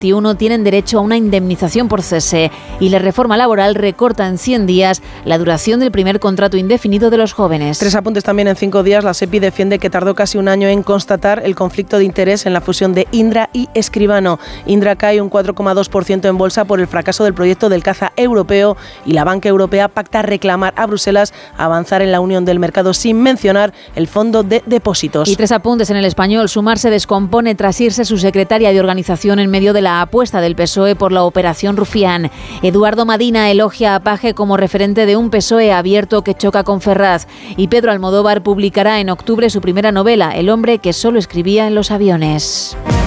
tienen derecho a una indemnización por cese y la reforma laboral recorta en 100 días la duración del primer contrato indefinido de los jóvenes. 3 apuntes también en 5 días. La SEPI defiende que tardó casi un año en constatar el conflicto de interés en la fusión de Indra y Escribano. Indra cae un 4,2% en bolsa por el fracaso del proyecto del caza europeo y la Banca Europea pacta reclamar a Bruselas avanzar en la unión del mercado sin mencionar el fondo de depósitos. Y 3 apuntes en El Español. Sumar se descompone tras irse su secretaria de organización en medio de la apuesta del PSOE por la operación Rufián. Eduardo Madina elogia a Page como referente de un PSOE abierto que choca con Ferraz. Y Pedro Almodóvar publicará en octubre su primera novela, El hombre que solo escribía en los aviones.